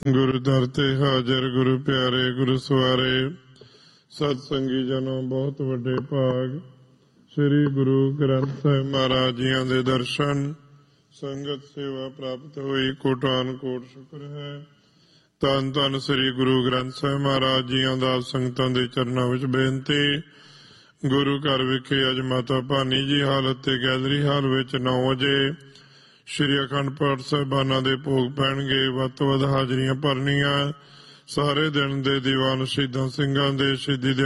ਗੁਰੂ ਦਰ ਤੇ ਹਾਜ਼ਰ ਗੁਰੂ ਪਿਆਰੇ ਗੁਰੂ ਸਵਾਰੇ ਸਤ ਸੰਗੀ ਜਨੋ ਬਹੁਤ ਵੱਡੇ ਭਾਗ। ਸ੍ਰੀ ਗੁਰੂ ਗ੍ਰੰਥ ਸਾਹਿਬ ਮਹਾਰਾਜ ਜੀਆਂ ਦੇ ਦਰਸ਼ਨ ਸੰਗਤ ਸੇਵਾ ਪ੍ਰਾਪਤ ਹੋਈ, ਕੋਟਾਨ ਕੋਟ ਸ਼ੁਕਰ ਹੈ। ਧੰਨ ਧੰਨ ਸ੍ਰੀ ਗੁਰੂ ਗ੍ਰੰਥ ਸਾਹਿਬ ਮਹਾਰਾਜ ਜੀਆਂ ਦਾ ਸੰਗਤਾਂ ਦੇ ਚਰਨਾਂ ਵਿੱਚ ਬੇਨਤੀ। ਗੁਰੂ ਘਰ ਵਿਖੇ ਅੱਜ ਮਾਤਾ ਭਾਨੀ ਜੀ ਹਾਲਤ ਤੇ ਗੈਲਰੀ ਹਾਲ ਵਿੱਚ 9 ਵਜੇ ਸ਼੍ਰੀ ਅਖੰਡ ਪਾਠ ਸਾਹਿਬਾਨਾਂ ਦੇ ਭੋਗ ਪੈਣਗੇ। ਵੱਧ ਤੋਂ ਵੱਧ ਹਾਜ਼ਰੀਆਂ ਭਰਨੀਆਂ। ਸਾਰੇ ਦਿਨ ਦੇ ਦੀਵਾਨ ਸ਼ਹੀਦਾਂ ਸਿੰਘਾਂ ਦੇ ਸ਼ਹੀਦੀ